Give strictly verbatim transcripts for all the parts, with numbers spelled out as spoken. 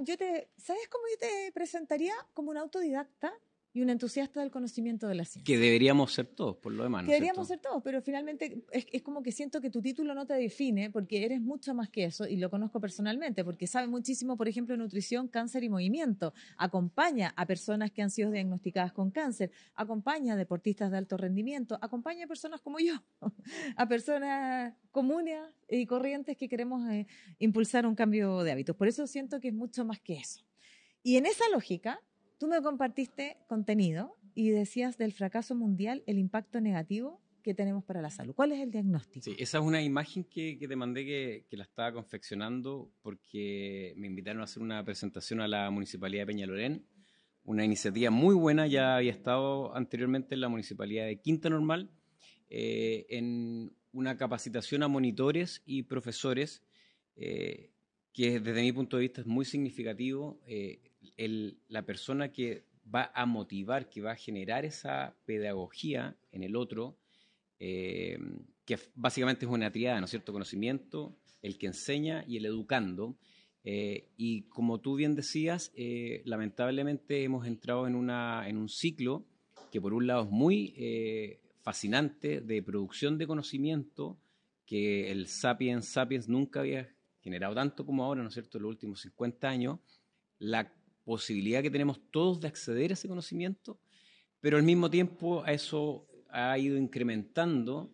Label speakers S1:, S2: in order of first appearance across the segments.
S1: yo te, ¿sabes cómo yo te presentaría? Como un autodidacta y un entusiasta del conocimiento de la ciencia.
S2: Que deberíamos ser todos, por lo demás, ¿no
S1: Que
S2: es
S1: deberíamos
S2: cierto?
S1: ser todos, pero finalmente es, es como que siento que tu título no te define porque eres mucho más que eso, y lo conozco personalmente, porque sabe muchísimo, por ejemplo, nutrición, cáncer y movimiento. Acompaña a personas que han sido diagnosticadas con cáncer, acompaña a deportistas de alto rendimiento, acompaña a personas como yo, a personas comunes y corrientes que queremos eh, impulsar un cambio de hábitos. Por eso siento que es mucho más que eso. Y en esa lógica, tú me compartiste contenido y decías del fracaso mundial, el impacto negativo que tenemos para la salud. ¿Cuál es el diagnóstico?
S2: Sí, esa es una imagen que, que te mandé que, que la estaba confeccionando porque me invitaron a hacer una presentación a la Municipalidad de Peñalolén, una iniciativa muy buena. Ya había estado anteriormente en la Municipalidad de Quinta Normal, eh, en una capacitación a monitores y profesores, eh, que desde mi punto de vista es muy significativo. Eh, el, la persona que va a motivar, que va a generar esa pedagogía en el otro, eh, que básicamente es una triada, ¿no es cierto? Conocimiento, el que enseña y el educando. Eh, y como tú bien decías, eh, lamentablemente hemos entrado en, una, en un ciclo que por un lado es muy eh, fascinante, de producción de conocimiento, que el Sapiens Sapiens nunca había generado tanto como ahora, ¿no es cierto?, en los últimos cincuenta años, la posibilidad que tenemos todos de acceder a ese conocimiento, pero al mismo tiempo a eso ha ido incrementando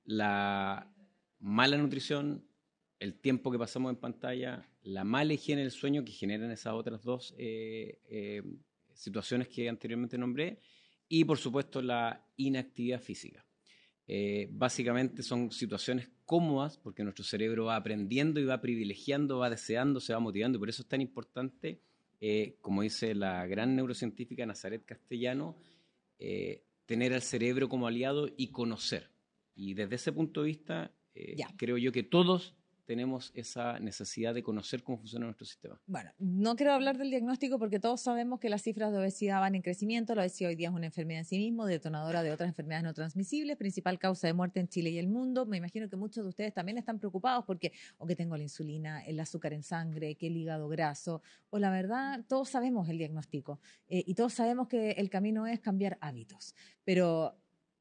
S2: la mala nutrición, el tiempo que pasamos en pantalla, la mala higiene del sueño que generan esas otras dos eh, eh, situaciones que anteriormente nombré, y por supuesto la inactividad física. Eh, básicamente son situaciones cómodas porque nuestro cerebro va aprendiendo y va privilegiando, va deseando, se va motivando, y por eso es tan importante, eh, como dice la gran neurocientífica Nazaret Castellano, eh, tener al cerebro como aliado y conocer. Y desde ese punto de vista, eh, creo yo que todos tenemos esa necesidad de conocer cómo funciona nuestro sistema.
S1: Bueno, no quiero hablar del diagnóstico porque todos sabemos que las cifras de obesidad van en crecimiento. La obesidad hoy día es una enfermedad en sí mismo, detonadora de otras enfermedades no transmisibles, principal causa de muerte en Chile y el mundo. Me imagino que muchos de ustedes también están preocupados porque o que tengo la insulina, el azúcar en sangre, que el hígado graso, o la verdad, todos sabemos el diagnóstico, eh, y todos sabemos que el camino es cambiar hábitos, pero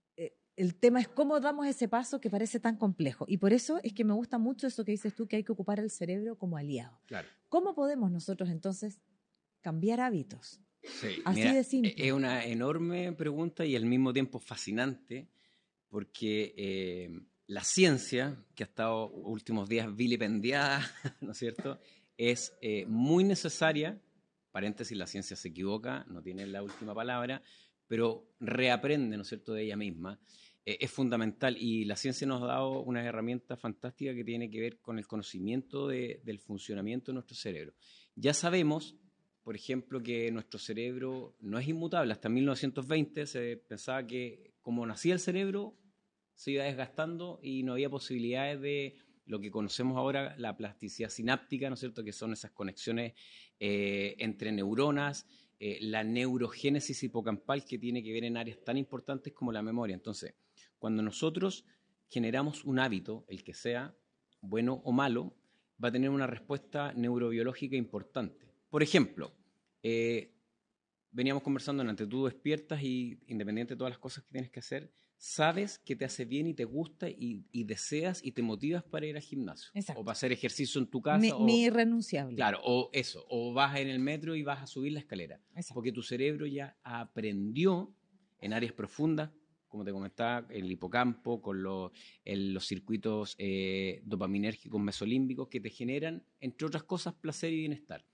S1: el tema es cómo damos ese paso que parece tan complejo. Y por eso es que me gusta mucho eso que dices tú, que hay que ocupar el cerebro como aliado.
S2: Claro.
S1: ¿Cómo podemos nosotros entonces cambiar hábitos?
S2: Sí,
S1: así
S2: mira,
S1: de simple.
S2: Es una enorme pregunta y al mismo tiempo fascinante, porque eh, la ciencia, que ha estado últimos días vilipendiada, ¿no es cierto?, es eh, muy necesaria. Paréntesis, la ciencia se equivoca, no tiene la última palabra, pero reaprende, ¿no es cierto?, de ella misma. Eh, es fundamental, y la ciencia nos ha dado una herramienta fantástica que tiene que ver con el conocimiento de, del funcionamiento de nuestro cerebro. Ya sabemos, por ejemplo, que nuestro cerebro no es inmutable. Hasta mil novecientos veinte se pensaba que como nacía el cerebro, se iba desgastando y no había posibilidades de lo que conocemos ahora, la plasticidad sináptica, ¿no es cierto?, que son esas conexiones eh, entre neuronas, eh, la neurogénesis hipocampal, que tiene que ver en áreas tan importantes como la memoria. Entonces, cuando nosotros generamos un hábito, el que sea, bueno o malo, va a tener una respuesta neurobiológica importante. Por ejemplo, eh, veníamos conversando antes, tú despiertas y, independiente de todas las cosas que tienes que hacer, sabes que te hace bien y te gusta y, y deseas y te motivas para ir al gimnasio.
S1: Exacto.
S2: O para hacer ejercicio en tu casa.
S1: Mi,
S2: o,
S1: mi irrenunciable.
S2: Claro, o eso, o vas en el metro y vas a subir la escalera.
S1: Exacto.
S2: Porque tu cerebro ya aprendió en áreas profundas, como te comentaba, el hipocampo, con los, el, los circuitos eh, dopaminérgicos mesolímbicos que te generan, entre otras cosas, placer y bienestar.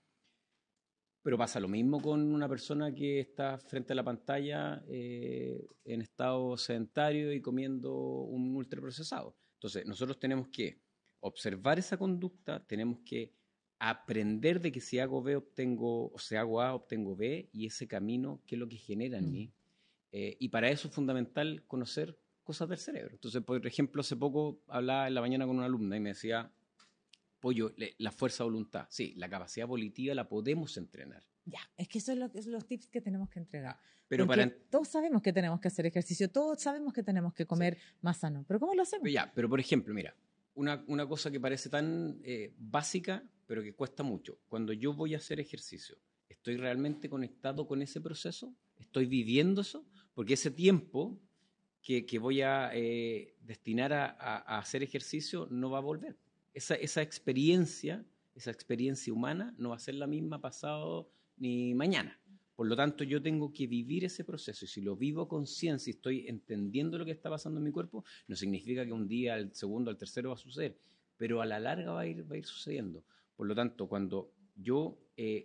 S2: Pero pasa lo mismo con una persona que está frente a la pantalla eh, en estado sedentario y comiendo un ultraprocesado. Entonces, nosotros tenemos que observar esa conducta, tenemos que aprender de que si hago B obtengo, o si hago A obtengo B, y ese camino, qué es lo que genera en mm. mí. Eh, y para eso es fundamental conocer cosas del cerebro. Entonces, por ejemplo, hace poco hablaba en la mañana con una alumna y me decía: Pollo, la fuerza de voluntad. Sí, la capacidad volitiva la podemos entrenar.
S1: Ya, es que esos son los, los tips que tenemos que entregar.
S2: Pero
S1: Porque
S2: para...
S1: todos sabemos que tenemos que hacer ejercicio, todos sabemos que tenemos que comer sí. más sano. ¿Pero cómo lo hacemos?
S2: Pero ya, pero por ejemplo, mira, una, una cosa que parece tan eh, básica, pero que cuesta mucho. Cuando yo voy a hacer ejercicio, ¿estoy realmente conectado con ese proceso? ¿Estoy viviendo eso? Porque ese tiempo que, que voy a eh, destinar a, a, a hacer ejercicio no va a volver. Esa, esa experiencia, esa experiencia humana no va a ser la misma pasado ni mañana. Por lo tanto, yo tengo que vivir ese proceso, y si lo vivo con conciencia y estoy entendiendo lo que está pasando en mi cuerpo, no significa que un día, al segundo, al tercero va a suceder, pero a la larga va a ir, va a ir sucediendo. Por lo tanto, cuando yo eh,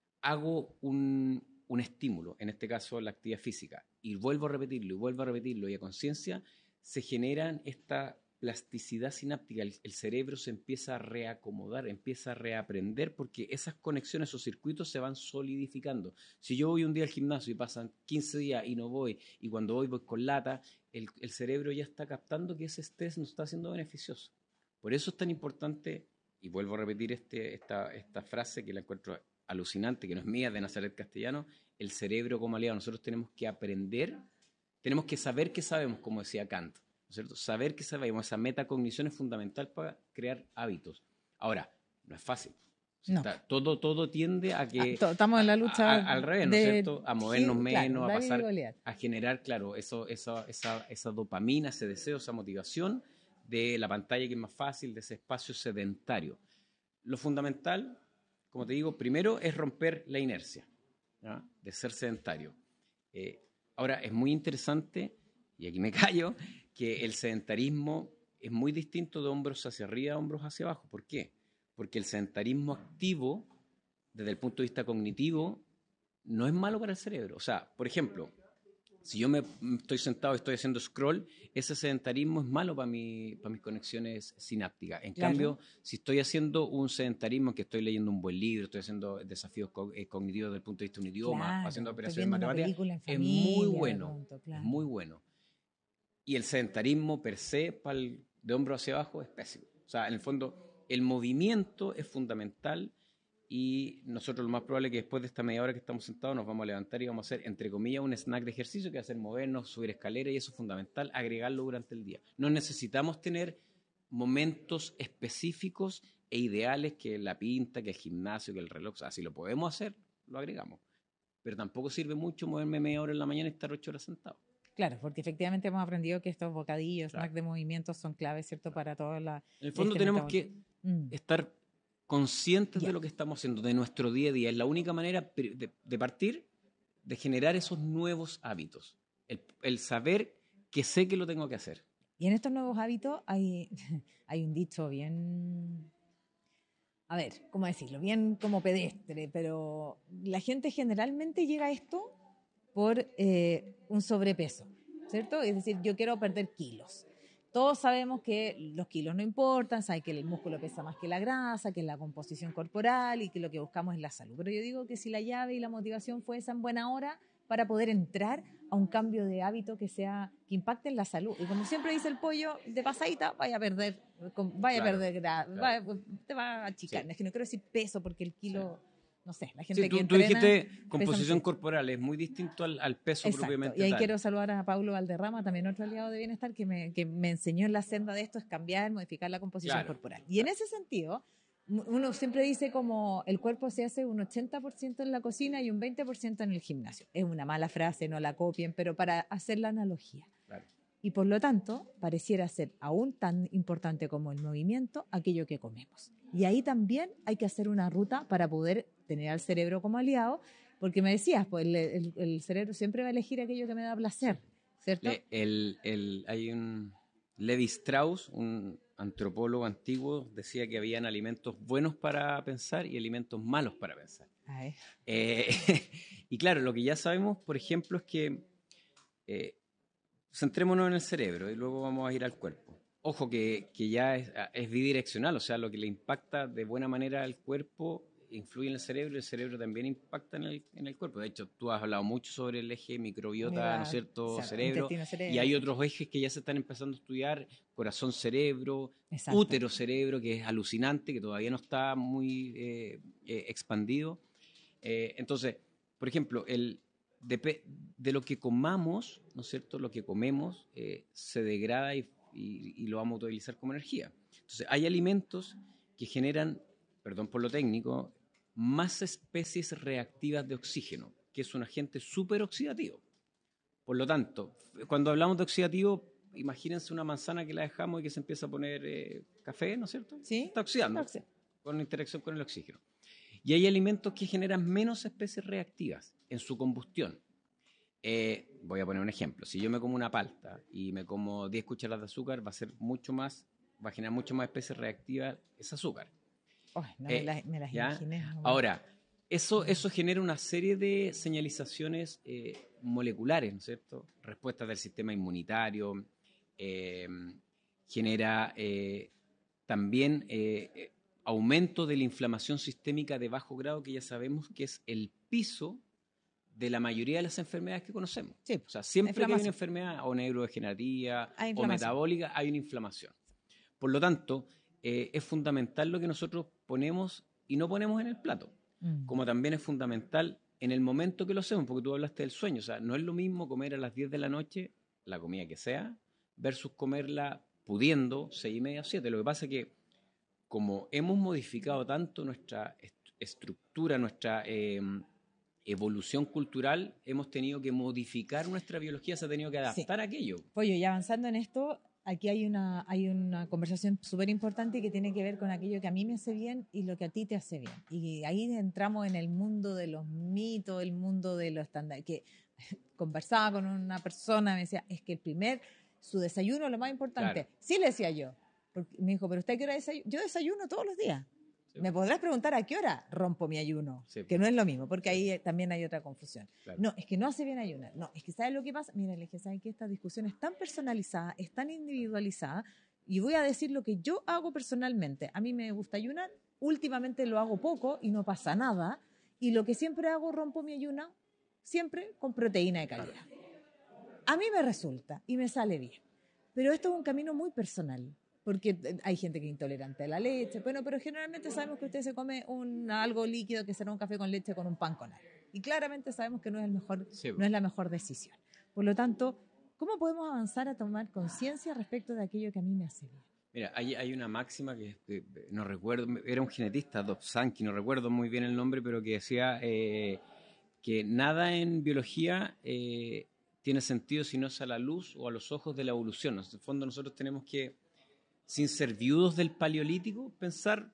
S2: hago un, un estímulo, en este caso la actividad física, y vuelvo a repetirlo, y vuelvo a repetirlo, y a conciencia, se generan esta plasticidad sináptica, el, el cerebro se empieza a reacomodar, empieza a reaprender, porque esas conexiones o circuitos se van solidificando. Si yo voy un día al gimnasio y pasan quince días y no voy, y cuando voy voy con lata, el, el cerebro ya está captando que ese estrés nos está haciendo beneficioso. Por eso es tan importante, y vuelvo a repetir este, esta, esta frase que la encuentro alucinante, que no es mía, de Nazaret Castellano, el cerebro como aliado. Nosotros tenemos que aprender, tenemos que saber que sabemos, como decía Kant, ¿no es cierto? Saber que sabemos, esa metacognición es fundamental para crear hábitos. Ahora, no es fácil.
S1: No.
S2: Está, todo, todo tiende a que...
S1: Ah, estamos en la lucha
S2: a, a, al revés, ¿no es cierto? A movernos
S1: sí,
S2: menos,
S1: claro,
S2: a pasar, a generar, claro, eso, esa, esa, esa dopamina, ese deseo, esa motivación de la pantalla, que es más fácil, de ese espacio sedentario. Lo fundamental, como te digo, primero es romper la inercia, ¿no? De ser sedentario. Eh, ahora, es muy interesante, y aquí me callo, que el sedentarismo es muy distinto de hombros hacia arriba a hombros hacia abajo. ¿Por qué? Porque el sedentarismo activo, desde el punto de vista cognitivo, no es malo para el cerebro. O sea, por ejemplo, si yo me estoy sentado y estoy haciendo scroll, ese sedentarismo es malo para, mi, para mis conexiones sinápticas. En claro. cambio, si estoy haciendo un sedentarismo, que estoy leyendo un buen libro, estoy haciendo desafíos co eh, cognitivos desde el punto de vista de un idioma, claro, haciendo operaciones matemáticas, es muy bueno, pronto, claro. es muy bueno. Y el sedentarismo per se, para el, de hombro hacia abajo, es pésimo. O sea, en el fondo, el movimiento es fundamental. Y nosotros lo más probable es que después de esta media hora que estamos sentados nos vamos a levantar y vamos a hacer, entre comillas, un snack de ejercicio, que va a ser movernos, subir escaleras, y eso es fundamental, agregarlo durante el día. No necesitamos tener momentos específicos e ideales, que la pinta, que el gimnasio, que el reloj. O sea, si lo podemos hacer, lo agregamos. Pero tampoco sirve mucho moverme media hora en la mañana y estar ocho horas sentado.
S1: Claro, porque efectivamente hemos aprendido que estos bocadillos, claro. snacks de movimiento son claves, ¿cierto? Claro. Para toda la...
S2: En el fondo este tenemos que mm. estar conscientes yeah. de lo que estamos haciendo, de nuestro día a día. Es la única manera de, de partir, de generar esos nuevos hábitos. El, el saber que sé que lo tengo que hacer.
S1: Y en estos nuevos hábitos hay, hay un dicho bien, a ver, ¿cómo decirlo? Bien como pedestre, pero la gente generalmente llega a esto por eh, un sobrepeso, ¿cierto? Es decir, yo quiero perder kilos. Todos sabemos que los kilos no importan, saben que el músculo pesa más que la grasa, que es la composición corporal y que lo que buscamos es la salud. Pero yo digo que si la llave y la motivación fuese en buena hora para poder entrar a un cambio de hábito que sea, que impacte en la salud. Y como siempre dice el pollo, de pasadita vaya a perder, vaya claro, a perder grasa, claro. te va a achicar. Sí. Es que no quiero decir peso porque el kilo... Sí. No sé, la gente
S2: sí, tú,
S1: que
S2: tú
S1: entrena...
S2: Tú dijiste composición corporal, es muy distinto al, al peso. Exacto. Propiamente
S1: y ahí
S2: tal.
S1: quiero saludar a Paulo Valderrama, también otro aliado de Bienestar, que me, que me enseñó en la senda de esto, es cambiar, modificar la composición claro. corporal. Y claro. en ese sentido, uno siempre dice como el cuerpo se hace un ochenta por ciento en la cocina y un veinte por ciento en el gimnasio. Es una mala frase, no la copien, pero para hacer la analogía. Claro. Y por lo tanto, pareciera ser aún tan importante como el movimiento aquello que comemos. Y ahí también hay que hacer una ruta para poder tener al cerebro como aliado, porque me decías, pues el, el, el cerebro siempre va a elegir aquello que me da placer, ¿cierto?
S2: Le, el, el, hay un... Levi Strauss, un antropólogo antiguo, decía que habían alimentos buenos para pensar y alimentos malos para pensar. Eh, y claro, lo que ya sabemos, por ejemplo, es que eh, centrémonos en el cerebro y luego vamos a ir al cuerpo. Ojo que, que ya es, es bidireccional, o sea, lo que le impacta de buena manera al cuerpo influye en el cerebro y el cerebro también impacta en el, en el cuerpo. De hecho, tú has hablado mucho sobre el eje microbiota, Mira, ¿no es cierto?, cerebro, cerebro, y hay otros ejes que ya se están empezando a estudiar, corazón-cerebro, útero-cerebro, que es alucinante, que todavía no está muy eh, eh, expandido. Eh, entonces, por ejemplo, el, de, de lo que comamos, ¿no es cierto?, lo que comemos eh, se degrada y, y, y lo vamos a utilizar como energía. Entonces, hay alimentos que generan perdón por lo técnico, más especies reactivas de oxígeno, que es un agente súper oxidativo. Por lo tanto, cuando hablamos de oxidativo, imagínense una manzana que la dejamos y que se empieza a poner eh, café, ¿no es cierto?
S1: Sí.
S2: Está oxidando
S1: Está oxidando.
S2: con interacción con el oxígeno. Y hay alimentos que generan menos especies reactivas en su combustión. Eh, voy a poner un ejemplo. Si yo me como una palta y me como diez cucharadas de azúcar, va a ser mucho más, va a generar mucho más especies reactivas ese azúcar.
S1: Oh, no
S2: Eh,
S1: me, la, me las
S2: ¿ya?
S1: imaginé. No,
S2: Ahora, eso, eso genera una serie de señalizaciones eh, moleculares, ¿no es cierto? Respuestas del sistema inmunitario, eh, genera eh, también eh, aumento de la inflamación sistémica de bajo grado, que ya sabemos que es el piso de la mayoría de las enfermedades que conocemos.
S1: Sí,
S2: o sea, siempre que hay una enfermedad o neurodegenerativa o metabólica, hay una inflamación. Por lo tanto, eh, es fundamental lo que nosotros ponemos y no ponemos en el plato. Mm. Como también es fundamental en el momento que lo hacemos, porque tú hablaste del sueño. O sea, no es lo mismo comer a las diez de la noche, la comida que sea, versus comerla pudiendo seis y media o siete. Lo que pasa es que como hemos modificado tanto nuestra est estructura, nuestra eh, evolución cultural, hemos tenido que modificar nuestra biología, se ha tenido que adaptar sí. a aquello.
S1: Pollo, y avanzando en esto, aquí hay una, hay una conversación súper importante que tiene que ver con aquello que a mí me hace bien y lo que a ti te hace bien. Y ahí entramos en el mundo de los mitos, el mundo de los estándares. Que conversaba con una persona, me decía, es que el primer, su desayuno es lo más importante. Claro. Sí, le decía yo. Porque me dijo, ¿pero usted a qué hora desayuna? Yo desayuno todos los días. Sí. Me podrás preguntar a qué hora rompo mi ayuno, sí. que no es lo mismo, porque sí. ahí también hay otra confusión. Claro. No, es que no hace bien ayunar. No, es que ¿sabes lo que pasa? Mira, le dije, ¿sabes qué? Esta discusión es tan personalizada, es tan individualizada, y voy a decir lo que yo hago personalmente. A mí me gusta ayunar, últimamente lo hago poco y no pasa nada, y lo que siempre hago, rompo mi ayuno, siempre con proteína de calidad. Claro. A mí me resulta y me sale bien, pero esto es un camino muy personal. Porque hay gente que es intolerante a la leche, bueno, pero generalmente sabemos que usted se come un, algo líquido que será un café con leche con un pan con algo. Y claramente sabemos que no es, el mejor, sí. no es la mejor decisión. Por lo tanto, ¿cómo podemos avanzar a tomar conciencia respecto de aquello que a mí me hace bien?
S2: Mira, hay, hay una máxima que, que no recuerdo, era un genetista, Dobzhansky, no recuerdo muy bien el nombre, pero que decía eh, que nada en biología eh, tiene sentido si no es a la luz o a los ojos de la evolución. En el fondo nosotros tenemos que, sin ser viudos del paleolítico, pensar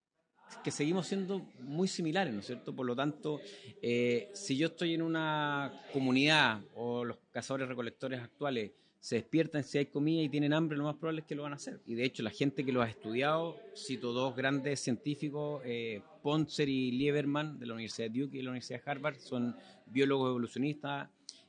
S2: que seguimos siendo muy similares, ¿no es cierto? Por lo tanto, eh, si yo estoy en una comunidad o los cazadores recolectores actuales se despiertan si hay comida y tienen hambre, lo más probable es que lo van a hacer. Y de hecho, la gente que lo ha estudiado, cito dos grandes científicos, eh, Pontzer y Lieberman, de la Universidad de Duke y de la Universidad de Harvard, son biólogos evolucionistas.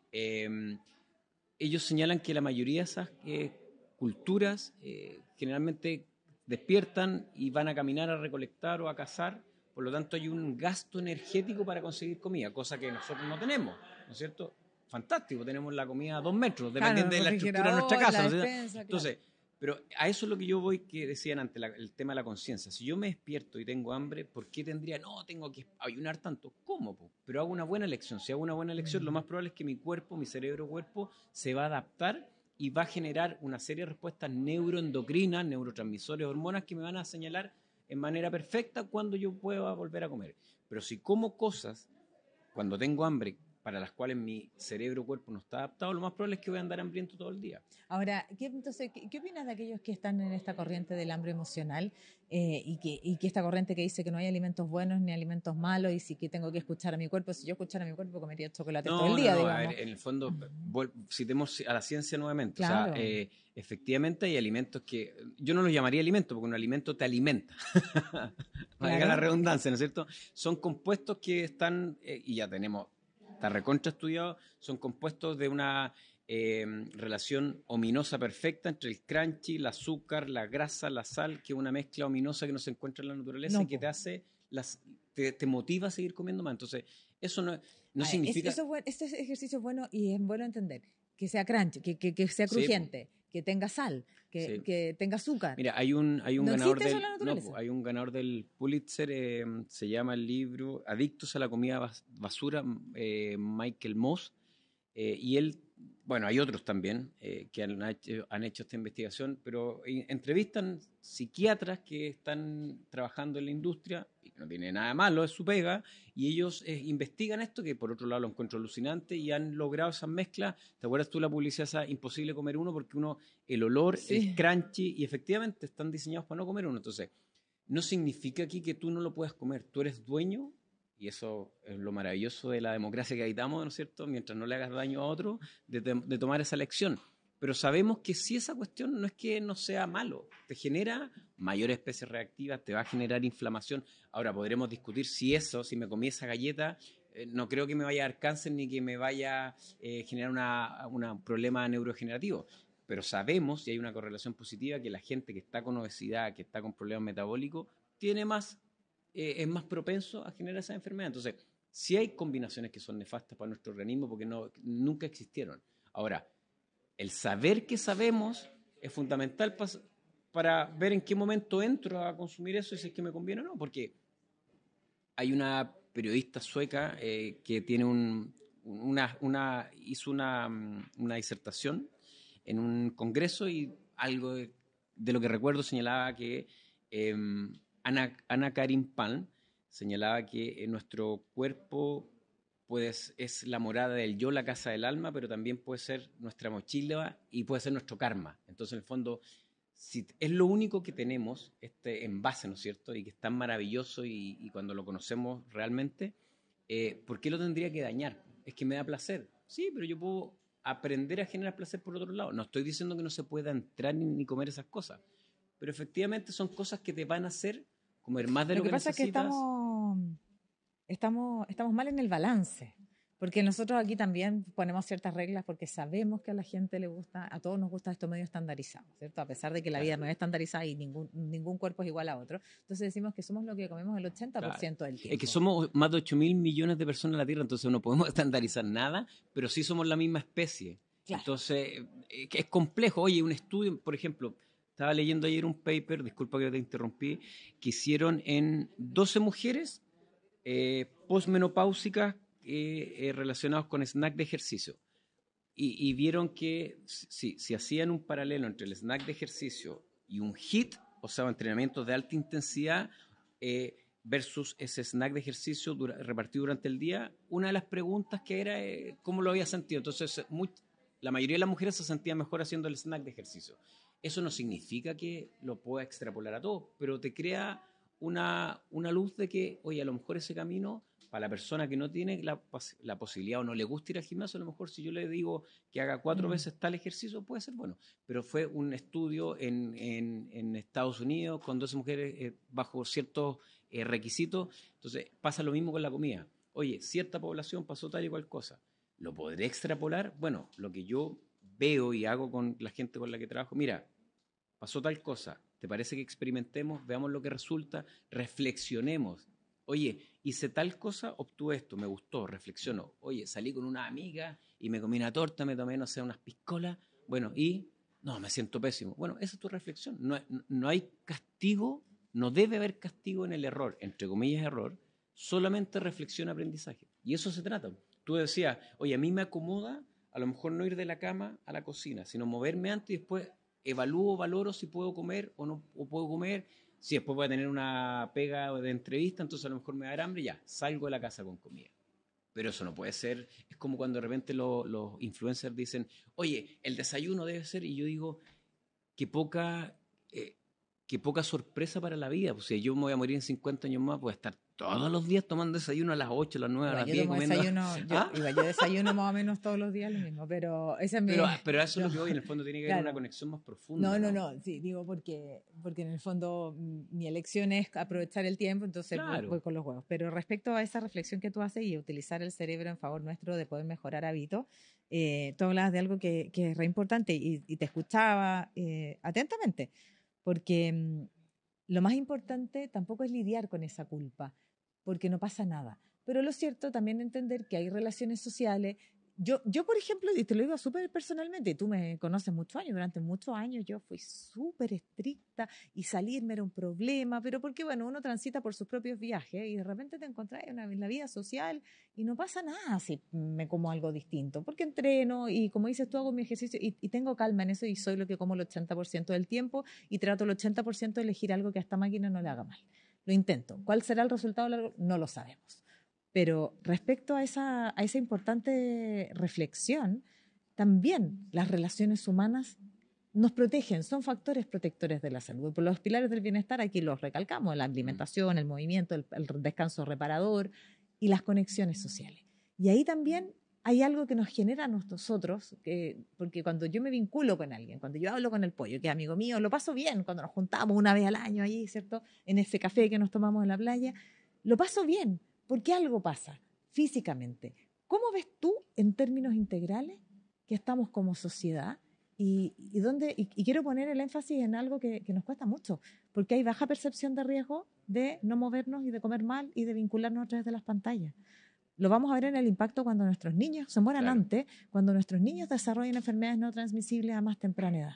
S2: Eh, ellos señalan que la mayoría de esas eh, culturas eh, generalmente despiertan y van a caminar a recolectar o a cazar, por lo tanto hay un gasto energético para conseguir comida, cosa que nosotros no tenemos, ¿no es cierto? Fantástico, tenemos la comida a dos metros, dependiendo claro, de la estructura de nuestra casa. ¿no? Defensa, Entonces, claro. Pero a eso es lo que yo voy, que decían antes, la, el tema de la conciencia. Si yo me despierto y tengo hambre, ¿por qué tendría, no, tengo que ayunar tanto? ¿Cómo? Po? Pero hago una buena elección. Si hago una buena elección, mm. lo más probable es que mi cuerpo, mi cerebro-cuerpo, se va a adaptar y va a generar una serie de respuestas neuroendocrinas, neurotransmisores, hormonas que me van a señalar en manera perfecta cuando yo pueda volver a comer. Pero si como cosas cuando tengo hambre para las cuales mi cerebro-cuerpo no está adaptado, lo más probable es que voy a andar hambriento todo el día.
S1: Ahora, ¿qué, entonces, ¿qué, qué opinas de aquellos que están en esta corriente del hambre emocional eh, y, que, y que esta corriente que dice que no hay alimentos buenos ni alimentos malos y si que tengo que escuchar a mi cuerpo? Si yo escuchara a mi cuerpo, comería chocolate
S2: no,
S1: todo el día,
S2: no, no,
S1: digamos.
S2: A ver, en el fondo, uh-huh. citemos a la ciencia nuevamente.
S1: Claro.
S2: O sea, eh, efectivamente hay alimentos que, yo no los llamaría alimentos, porque un alimento te alimenta. Valga claro. la redundancia, ¿no es cierto? Son compuestos que están, eh, y ya tenemos, está recontra estudiado, son compuestos de una eh, relación ominosa perfecta entre el crunchy, el azúcar, la grasa, la sal, que es una mezcla ominosa que no se encuentra en la naturaleza no, y que te hace, las, te, te motiva a seguir comiendo más. Entonces, eso no, no Ay, significa...
S1: Es, eso, este ejercicio es bueno y es bueno entender, que sea crunchy, que, que, que sea crujiente, sí, que tenga sal, que, sí. que tenga azúcar.
S2: Mira, hay un, hay un ¿No ganador del no, hay un ganador del Pulitzer, eh, se llama el libro Adictos a la comida basura, eh, Michael Moss, eh, y él bueno, hay otros también eh, que han hecho, han hecho esta investigación, pero eh, entrevistan psiquiatras que están trabajando en la industria, y no tiene nada malo, es su pega, y ellos eh, investigan esto, que por otro lado lo encuentro alucinante, y han logrado esas mezclas. ¿Te acuerdas tú la publicidad esa imposible comer uno? Porque uno, el olor,
S1: Sí.
S2: el crunchy, y efectivamente están diseñados para no comer uno. Entonces, no significa aquí que tú no lo puedas comer, tú eres dueño. Y eso es lo maravilloso de la democracia que habitamos, ¿no es cierto? Mientras no le hagas daño a otro, de, de, de tomar esa elección. Pero sabemos que si esa cuestión no es que no sea malo, te genera mayores especies reactivas, te va a generar inflamación. Ahora, podremos discutir si eso, si me comí esa galleta, eh, no creo que me vaya a dar cáncer ni que me vaya a eh, generar una, una, un problema neurodegenerativo. Pero sabemos, y hay una correlación positiva, que la gente que está con obesidad, que está con problemas metabólicos, tiene más Eh, es más propenso a generar esa enfermedad. Entonces, sí hay combinaciones que son nefastas para nuestro organismo porque no, nunca existieron. Ahora, el saber que sabemos es fundamental pa, para ver en qué momento entro a consumir eso y si es que me conviene o no, porque hay una periodista sueca eh, que tiene un, una, una, hizo una, una disertación en un congreso y algo de, de lo que recuerdo señalaba que eh, Ana, Ana Karin Palm señalaba que en nuestro cuerpo pues, es la morada del yo, la casa del alma, pero también puede ser nuestra mochila y puede ser nuestro karma. Entonces, en el fondo, si es lo único que tenemos, este envase, ¿no es cierto? Y que es tan maravilloso y, y cuando lo conocemos realmente, eh, ¿por qué lo tendría que dañar? Es que me da placer. Sí, pero yo puedo aprender a generar placer por otro lado. No estoy diciendo que no se pueda entrar ni, ni comer esas cosas, pero efectivamente son cosas que te van a hacer comer más de
S1: Lo
S2: lo
S1: que
S2: que
S1: pasa es que
S2: necesitas.
S1: estamos, estamos, estamos mal en el balance, porque nosotros aquí también ponemos ciertas reglas porque sabemos que a la gente le gusta, a todos nos gusta esto medio estandarizado, ¿cierto? A pesar de que la
S2: Claro.
S1: vida no es estandarizada y ningún, ningún cuerpo es igual a otro. Entonces decimos que somos lo que comemos el ochenta por ciento
S2: Claro.
S1: del tiempo.
S2: Es que somos más de ocho mil millones de personas en la Tierra, entonces no podemos estandarizar nada, pero sí somos la misma especie.
S1: Claro.
S2: Entonces, eh, es complejo. Oye, un estudio, por ejemplo, estaba leyendo ayer un paper, disculpa que te interrumpí, que hicieron en doce mujeres eh, postmenopáusicas eh, eh, relacionados con snack de ejercicio. Y, y vieron que si, si hacían un paralelo entre el snack de ejercicio y un HIIT, o sea, entrenamientos de alta intensidad, eh, versus ese snack de ejercicio dura, repartido durante el día, una de las preguntas que era eh, cómo lo había sentido. Entonces, muy, la mayoría de las mujeres se sentían mejor haciendo el snack de ejercicio. Eso no significa que lo pueda extrapolar a todo, pero te crea una, una luz de que, oye, a lo mejor ese camino, para la persona que no tiene la, la posibilidad o no le gusta ir al gimnasio, a lo mejor si yo le digo que haga cuatro mm. veces tal ejercicio, puede ser bueno. Pero fue un estudio en, en, en Estados Unidos con doce mujeres eh, bajo ciertos eh, requisitos. Entonces pasa lo mismo con la comida. Oye, cierta población pasó tal y cual cosa. ¿Lo podré extrapolar? Bueno, lo que yo veo y hago con la gente con la que trabajo, mira, pasó tal cosa, ¿te parece que experimentemos, veamos lo que resulta, reflexionemos? Oye, hice tal cosa, obtuve esto, me gustó, reflexiono. Oye, salí con una amiga y me comí una torta, me tomé, no sé, unas piscolas, bueno, y no, me siento pésimo. Bueno, esa es tu reflexión. No, no hay castigo, no debe haber castigo en el error, entre comillas error, solamente reflexión, aprendizaje. Y eso se trata. Tú decías, oye, a mí me acomoda a lo mejor no ir de la cama a la cocina, sino moverme antes y después evalúo, valoro si puedo comer o no o puedo comer. Si después voy a tener una pega de entrevista, entonces a lo mejor me va a dar hambre, ya, salgo de la casa con comida. Pero eso no puede ser. Es como cuando de repente lo, los influencers dicen, oye, el desayuno debe ser, y yo digo, qué poca, eh, qué poca sorpresa para la vida. Pues si yo me voy a morir en cincuenta años más, voy a estar todos los días tomando desayuno a las ocho, a las nueve, a las diez.
S1: Yo
S2: comiendo...
S1: desayuno, yo, ¿Ah? iba, yo desayuno más o menos todos los días lo mismo, pero esa es mi...
S2: Pero, pero eso no, es lo que voy, en el fondo tiene que haber claro. una conexión más profunda.
S1: No, no, no, no, sí, digo porque, porque en el fondo mi elección es aprovechar el tiempo, entonces claro. voy, voy con los huevos. Pero respecto a esa reflexión que tú haces y utilizar el cerebro en favor nuestro de poder mejorar hábitos, eh, tú hablabas de algo que, que es re importante y, y te escuchaba eh, atentamente, porque mmm, lo más importante tampoco es lidiar con esa culpa, porque no pasa nada. Pero lo cierto también entender que hay relaciones sociales Yo, yo, por ejemplo, y te lo digo súper personalmente, tú me conoces muchos años, durante muchos años yo fui súper estricta y salirme era un problema, pero porque, bueno, uno transita por sus propios viajes y de repente te encontrás en, una, en la vida social y no pasa nada si me como algo distinto, porque entreno y, como dices tú, hago mi ejercicio y, y tengo calma en eso y soy lo que como el ochenta por ciento del tiempo y trato el ochenta por ciento de elegir algo que a esta máquina no le haga mal. Lo intento. ¿Cuál será el resultado largo? No lo sabemos. Pero respecto a esa, a esa importante reflexión, también las relaciones humanas nos protegen, son factores protectores de la salud. Por los pilares del bienestar aquí los recalcamos, la alimentación, el movimiento, el, el descanso reparador y las conexiones sociales. Y ahí también hay algo que nos genera a nosotros, que, porque cuando yo me vinculo con alguien, cuando yo hablo con el pollo, que es amigo mío, lo paso bien cuando nos juntamos una vez al año allí, ¿cierto? En ese café que nos tomamos en la playa, lo paso bien. Porque algo pasa físicamente. ¿Cómo ves tú, en términos integrales, que estamos como sociedad? Y, y, dónde, y, y quiero poner el énfasis en algo que, que nos cuesta mucho, porque hay baja percepción de riesgo de no movernos y de comer mal y de vincularnos a través de las pantallas. Lo vamos a ver en el impacto cuando nuestros niños se mueran claro. antes, cuando nuestros niños desarrollen enfermedades no transmisibles a más temprana edad.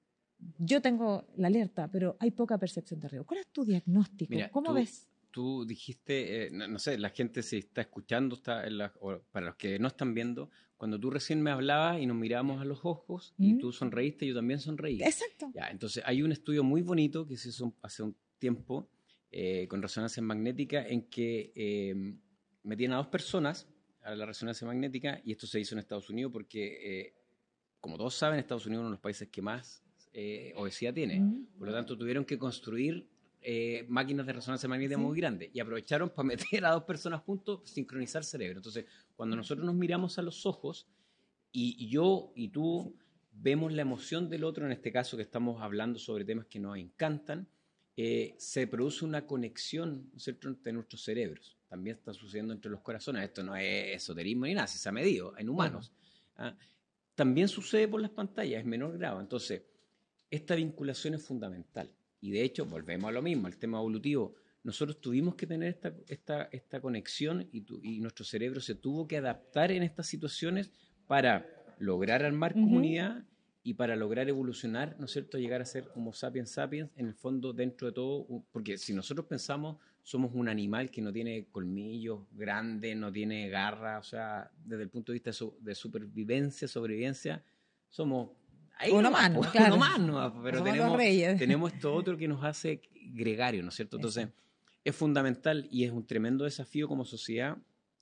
S1: Yo tengo la alerta, pero hay poca percepción de riesgo. ¿Cuál es tu diagnóstico?
S2: Mira,
S1: ¿Cómo
S2: tú...
S1: ves?
S2: Tú dijiste, eh, no, no sé, la gente si está escuchando, está en la, o para los que no están viendo, cuando tú recién me hablabas y nos mirábamos a los ojos ¿Mm? y tú sonreíste, yo también sonreí.
S1: Exacto.
S2: Ya, entonces hay un estudio muy bonito que se hizo hace un tiempo eh, con resonancia magnética en que eh, metían a dos personas a la resonancia magnética y esto se hizo en Estados Unidos porque, eh, como todos saben, Estados Unidos es uno de los países que más eh, obesidad tiene. ¿Mm? Por lo tanto, tuvieron que construir Eh, máquinas de resonancia magnética ¿Sí? muy grandes y aprovecharon para meter a dos personas juntos, sincronizar cerebro. Entonces, cuando nosotros nos miramos a los ojos y, y yo y tú ¿Sí? vemos la emoción del otro, en este caso que estamos hablando sobre temas que nos encantan, eh, se produce una conexión, ¿no es cierto?, entre nuestros cerebros. También está sucediendo entre los corazones. Esto no es esoterismo ni nada, se ha medido en humanos. Bueno. ¿Ah? También sucede por las pantallas, es menor grado. Entonces, esta vinculación es fundamental. Y de hecho, volvemos a lo mismo, el tema evolutivo. Nosotros tuvimos que tener esta, esta, esta conexión y, tu, y nuestro cerebro se tuvo que adaptar en estas situaciones para lograr armar uh-huh. comunidad y para lograr evolucionar, ¿no es cierto?, llegar a ser Homo sapiens sapiens, en el fondo, dentro de todo, porque si nosotros pensamos, somos un animal que no tiene colmillos grandes, no tiene garras, o sea, desde el punto de vista de, su, de supervivencia, sobrevivencia, somos... Ahí
S1: uno
S2: nomás,
S1: más,
S2: pues,
S1: claro.
S2: uno más, ¿no? Pero tenemos, tenemos esto otro que nos hace gregario, ¿no es cierto? Entonces, Eso. es fundamental y es un tremendo desafío como sociedad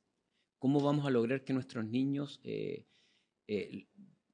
S2: cómo vamos a lograr que nuestros niños eh, eh,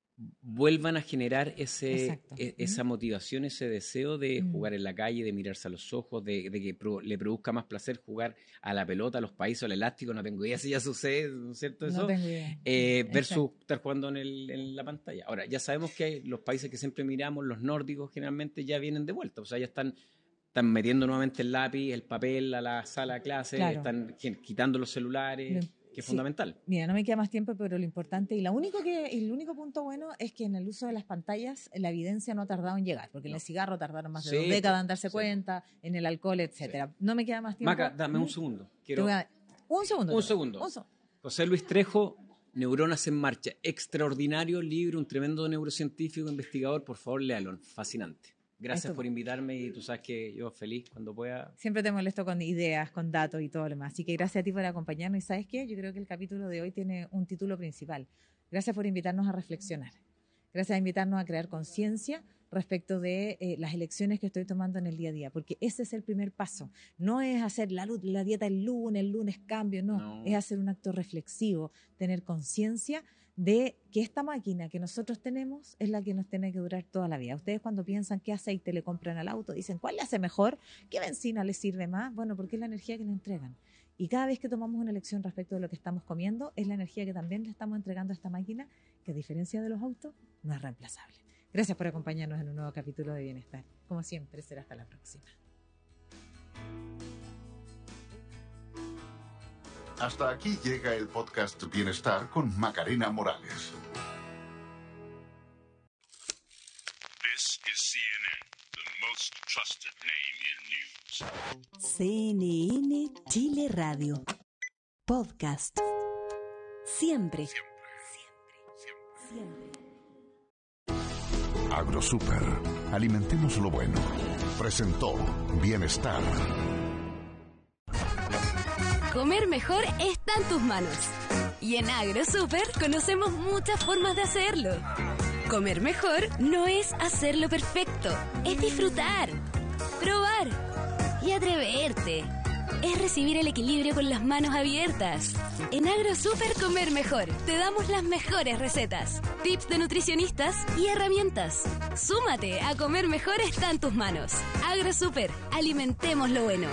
S2: vuelvan a generar ese, e, esa motivación, ese deseo de mm. jugar en la calle, de mirarse a los ojos, de, de que pro, le produzca más placer jugar a la pelota, a los países, al elástico, no tengo idea si ya sucede, ¿no es cierto eso?
S1: No tengo idea.
S2: Eh, versus estar jugando en, el, en la pantalla. Ahora, ya sabemos que hay los países que siempre miramos, los nórdicos generalmente ya vienen de vuelta, o sea, ya están, están metiendo nuevamente el lápiz, el papel a la sala de clase, claro. están quitando los celulares... Lo que es sí. fundamental.
S1: Mira, no me queda más tiempo, pero lo importante y, la único que, y el único punto bueno es que en el uso de las pantallas la evidencia no ha tardado en llegar, porque no. en el cigarro tardaron más de sí, dos décadas en darse sí. cuenta, en el alcohol, etcétera. Sí. No me queda más tiempo.
S2: Maca, dame un segundo. Quiero...
S1: A... Un segundo.
S2: Un segundo. Un segundo. José Luis Trejo, Neuronas en Marcha. Extraordinario libro, un tremendo neurocientífico, investigador. Por favor, léalo. Fascinante. Gracias Esto. por invitarme y tú sabes que yo feliz cuando pueda.
S1: Siempre te molesto con ideas, con datos y todo lo demás. Así que gracias a ti por acompañarnos. ¿Y sabes qué? Yo creo que el capítulo de hoy tiene un título principal. Gracias por invitarnos a reflexionar. Gracias a invitarnos a crear conciencia respecto de eh, las elecciones que estoy tomando en el día a día. Porque ese es el primer paso. No es hacer la, la dieta el lunes, el lunes cambio, no. no. Es hacer un acto reflexivo, tener conciencia de que esta máquina que nosotros tenemos es la que nos tiene que durar toda la vida. Ustedes cuando piensan qué aceite le compran al auto, dicen, ¿cuál le hace mejor? ¿Qué benzina le sirve más? Bueno, porque es la energía que le entregan. Y cada vez que tomamos una elección respecto de lo que estamos comiendo, es la energía que también le estamos entregando a esta máquina, que a diferencia de los autos, no es reemplazable. Gracias por acompañarnos en un nuevo capítulo de Bienestar. Como siempre, será hasta la próxima.
S3: Hasta aquí llega el podcast Bienestar con Macarena Morales.
S4: This is C N N, the most trusted name in news.
S5: C N N Chile Radio. Podcast. Siempre. Siempre. siempre.
S3: AgroSuper. Alimentemos lo bueno. Presentó Bienestar.
S5: Comer mejor está en tus manos. Y en AgroSuper conocemos muchas formas de hacerlo. Comer mejor no es hacerlo perfecto, es disfrutar, probar y atreverte. Es recibir el equilibrio con las manos abiertas. En AgroSuper Comer Mejor te damos las mejores recetas, tips de nutricionistas y herramientas. Súmate a Comer Mejor está en tus manos. AgroSuper, alimentemos lo bueno.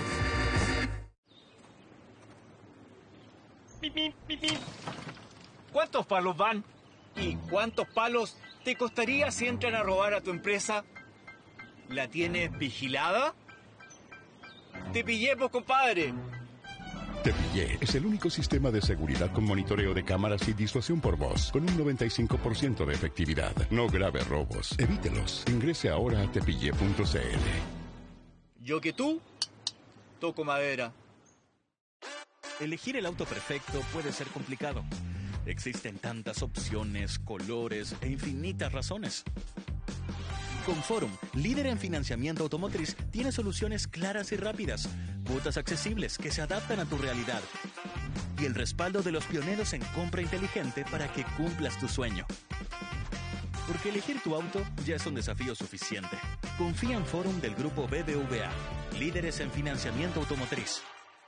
S6: Pip, pip, pip, pip. ¿Cuántos palos van? ¿Y cuántos palos te costaría si entran a robar a tu empresa? ¿La tienes vigilada? Te pillé, pues, compadre.
S7: Te Pillé es el único sistema de seguridad con monitoreo de cámaras y disuasión por voz, con un noventa y cinco por ciento de efectividad. No grave robos. Evítelos. Ingrese ahora a tepillé punto c l.
S6: Yo que tú, toco madera.
S8: Elegir el auto perfecto puede ser complicado. Existen tantas opciones, colores e infinitas razones. Con Forum, líder en financiamiento automotriz, tiene soluciones claras y rápidas, cuotas accesibles que se adaptan a tu realidad y el respaldo de los pioneros en compra inteligente para que cumplas tu sueño. Porque elegir tu auto ya es un desafío suficiente. Confía en Forum del grupo B B V A, líderes en financiamiento automotriz.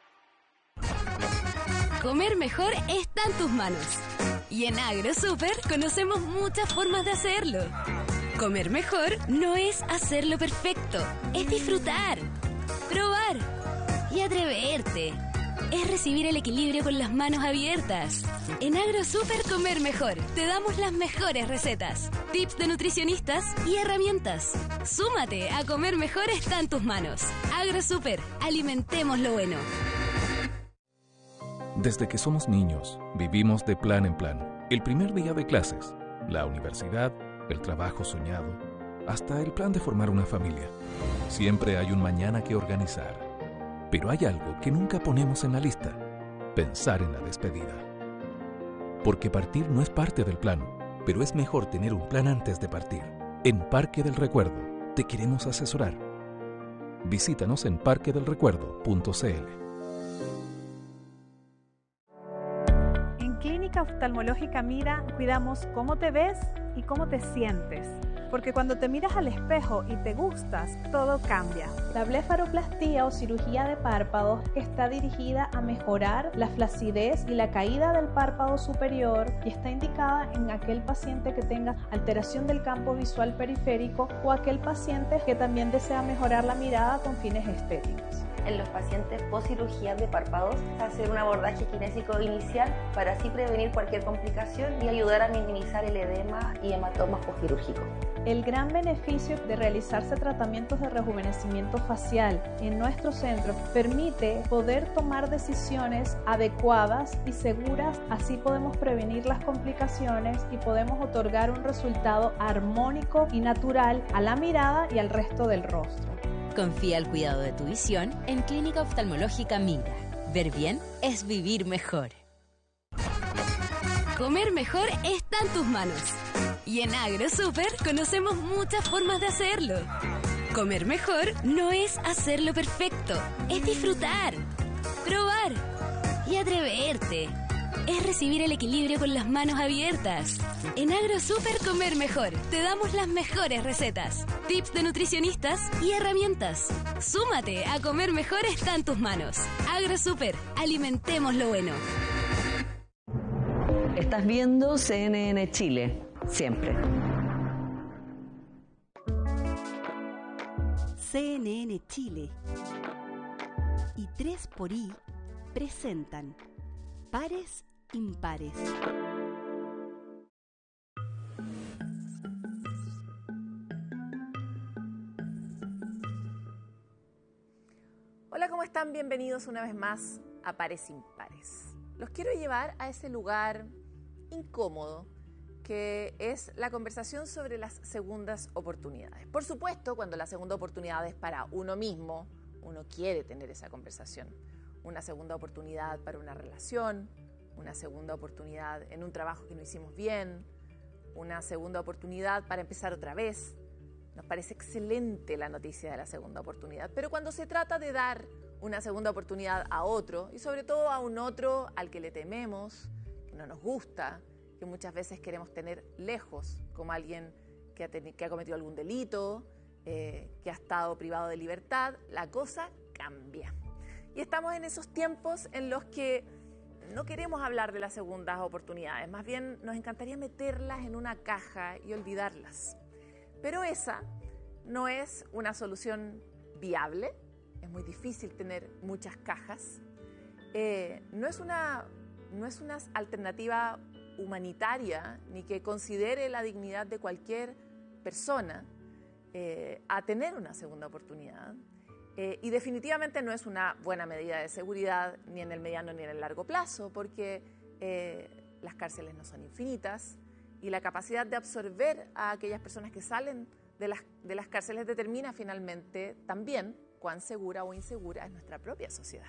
S5: Comer mejor está en tus manos. Y en AgroSuper conocemos muchas formas de hacerlo. Comer mejor no es hacerlo perfecto, es disfrutar, probar y atreverte. Es recibir el equilibrio con las manos abiertas. En AgroSuper Comer Mejor te damos las mejores recetas, tips de nutricionistas y herramientas. Súmate a Comer Mejor está en tus manos. AgroSuper, alimentemos lo bueno.
S9: Desde que somos niños, vivimos de plan en plan. El primer día de clases, la universidad, el trabajo soñado, hasta el plan de formar una familia. Siempre hay un mañana que organizar. Pero hay algo que nunca ponemos en la lista: pensar en la despedida. Porque partir no es parte del plan, pero es mejor tener un plan antes de partir. En Parque del Recuerdo te queremos asesorar. Visítanos en parque del recuerdo punto c l.
S10: En Clínica Oftalmológica Mira cuidamos cómo te ves y cómo te sientes. Porque cuando te miras al espejo y te gustas, todo cambia.
S11: La blefaroplastía o cirugía de párpados está dirigida a mejorar la flacidez y la caída del párpado superior y está indicada en aquel paciente que tenga alteración del campo visual periférico o aquel paciente que también desea mejorar la mirada con fines estéticos.
S12: En los pacientes post cirugía de párpados, hacer un abordaje kinésico inicial para así prevenir cualquier complicación y ayudar a minimizar el edema y hematomas postquirúrgicos.
S11: El gran beneficio de realizarse tratamientos de rejuvenecimiento facial en nuestro centro permite poder tomar decisiones adecuadas y seguras, así podemos prevenir las complicaciones y podemos otorgar un resultado armónico y natural a la mirada y al resto del rostro.
S5: Confía el cuidado de tu visión en Clínica Oftalmológica Mira. Ver bien es vivir mejor. Comer mejor está en tus manos. Y en AgroSuper conocemos muchas formas de hacerlo. Comer mejor no es hacerlo perfecto, es disfrutar, probar y atreverte. Es recibir el equilibrio con las manos abiertas. En AgroSuper Comer Mejor te damos las mejores recetas, tips de nutricionistas y herramientas. Súmate a Comer Mejor está en tus manos. AgroSuper, alimentemos lo bueno.
S13: Estás viendo C N N Chile, siempre.
S14: C N N Chile y tres por I presentan Pares Impares.
S15: Hola, ¿cómo están? Bienvenidos una vez más a Pares Impares. Los quiero llevar a ese lugar incómodo que es la conversación sobre las segundas oportunidades. Por supuesto, cuando la segunda oportunidad es para uno mismo, uno quiere tener esa conversación. Una segunda oportunidad para una relación, una segunda oportunidad en un trabajo que no hicimos bien, una segunda oportunidad para empezar otra vez. Nos parece excelente la noticia de la segunda oportunidad, pero cuando se trata de dar una segunda oportunidad a otro, y sobre todo a un otro al que le tememos, que no nos gusta, que muchas veces queremos tener lejos, como alguien que ha, que ha cometido algún delito, eh, que ha estado privado de libertad, la cosa cambia. Y estamos en esos tiempos en los que no queremos hablar de las segundas oportunidades, más bien nos encantaría meterlas en una caja y olvidarlas. Pero esa no es una solución viable, es muy difícil tener muchas cajas, eh, no es una, no es una alternativa humanitaria ni que considere la dignidad de cualquier persona eh, a tener una segunda oportunidad. Eh, y definitivamente no es una buena medida de seguridad ni en el mediano ni en el largo plazo, porque eh, las cárceles no son infinitas y la capacidad de absorber a aquellas personas que salen de las, de las cárceles determina finalmente también cuán segura o insegura es nuestra propia sociedad.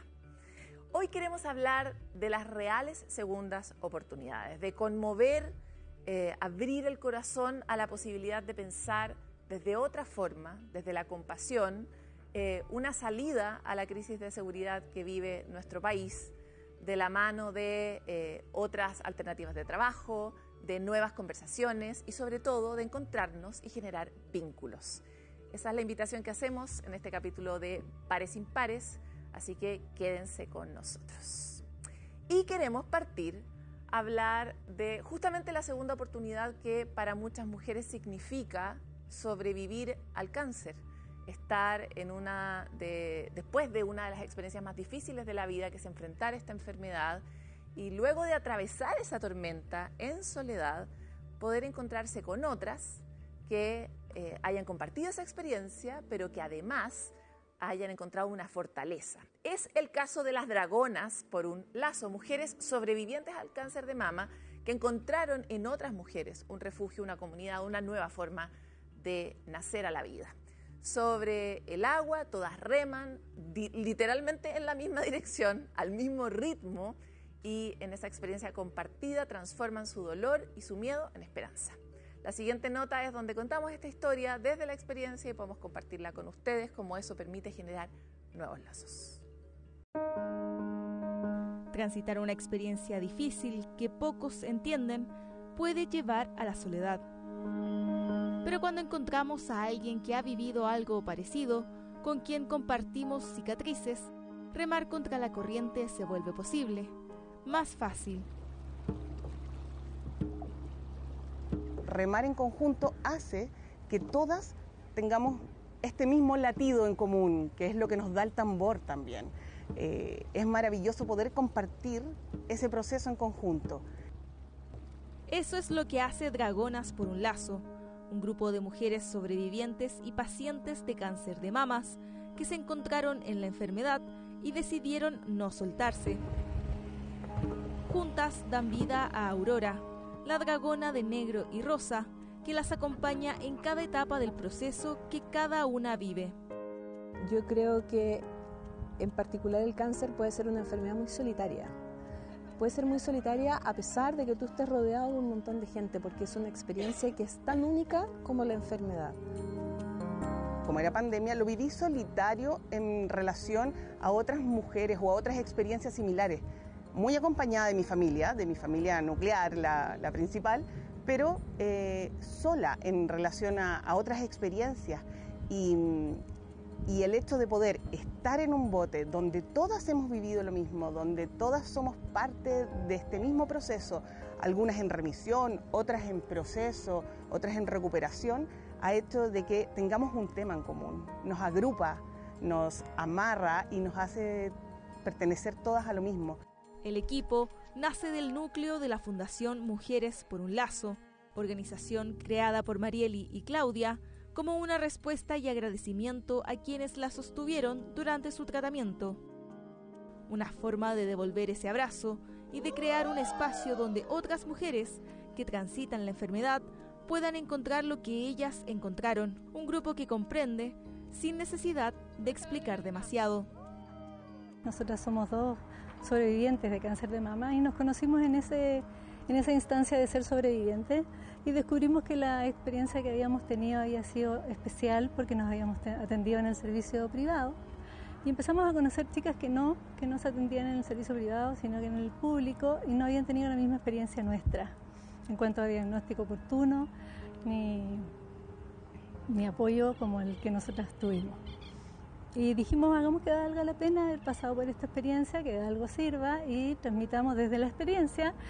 S15: Hoy queremos hablar de las reales segundas oportunidades, de conmover, eh, abrir el corazón a la posibilidad de pensar desde otra forma, desde la compasión, eh, una salida a la crisis de seguridad que vive nuestro país, de la mano de eh, otras alternativas de trabajo, de nuevas conversaciones y sobre todo de encontrarnos y generar vínculos. Esa es la invitación que hacemos en este capítulo de Pares Impares, así que quédense con nosotros. Y queremos partir a hablar de justamente la segunda oportunidad que para muchas mujeres significa sobrevivir al cáncer, estar en una de, después de una de las experiencias más difíciles de la vida, que es enfrentar esta enfermedad, y luego de atravesar esa tormenta en soledad, poder encontrarse con otras que eh, hayan compartido esa experiencia, pero que además hayan encontrado una fortaleza. Es el caso de las Dragonas por un Lazo, mujeres sobrevivientes al cáncer de mama que encontraron en otras mujeres un refugio, una comunidad, una nueva forma de nacer a la vida. Sobre el agua, todas reman literalmente en la misma dirección, al mismo ritmo, y en esa experiencia compartida transforman su dolor y su miedo en esperanza. La siguiente nota es donde contamos esta historia desde la experiencia y podemos compartirla con ustedes, como eso permite generar nuevos lazos.
S16: Transitar una experiencia difícil que pocos entienden puede llevar a la soledad. Pero cuando encontramos a alguien que ha vivido algo parecido, con quien compartimos cicatrices, remar contra la corriente se vuelve posible, más fácil.
S17: Remar en conjunto hace que todas tengamos este mismo latido en común, que es lo que nos da el tambor también. Eh, es maravilloso poder compartir ese proceso en conjunto.
S16: Eso es lo que hace Dragonas por un Lazo, un grupo de mujeres sobrevivientes y pacientes de cáncer de mamas que se encontraron en la enfermedad y decidieron no soltarse. Juntas dan vida a Aurora, la dragona de negro y rosa, que las acompaña en cada etapa del proceso que cada una vive.
S18: Yo creo que en particular el cáncer puede ser una enfermedad muy solitaria. Puede ser muy solitaria a pesar de que tú estés rodeado de un montón de gente, porque es una experiencia que es tan única como la enfermedad.
S17: Como era pandemia, lo viví solitario en relación a otras mujeres o a otras experiencias similares. Muy acompañada de mi familia, de mi familia nuclear, la, la principal, pero eh, sola en relación a, a otras experiencias. Y, y el hecho de poder estar en un bote donde todas hemos vivido lo mismo, donde todas somos parte de este mismo proceso, algunas en remisión, otras en proceso, otras en recuperación, ha hecho de que tengamos un tema en común. Nos agrupa, nos amarra y nos hace pertenecer todas a lo mismo.
S16: El equipo nace del núcleo de la Fundación Mujeres por un Lazo, organización creada por Marieli y Claudia como una respuesta y agradecimiento a quienes la sostuvieron durante su tratamiento. Una forma de devolver ese abrazo y de crear un espacio donde otras mujeres que transitan la enfermedad puedan encontrar lo que ellas encontraron, un grupo que comprende sin necesidad de explicar demasiado.
S10: Nosotras somos dos sobrevivientes de cáncer de mama y nos conocimos en ese,
S19: en esa instancia de ser sobreviviente y descubrimos que la experiencia que habíamos tenido había sido especial porque nos habíamos atendido en el servicio privado y empezamos a conocer chicas que no, que no se atendían en el servicio privado sino que en el público y no habían tenido la misma experiencia nuestra en cuanto a diagnóstico oportuno ni, ni apoyo como el que nosotras tuvimos. Y dijimos, hagamos que valga la pena haber pasado por esta experiencia, que de algo sirva y transmitamos desde la experiencia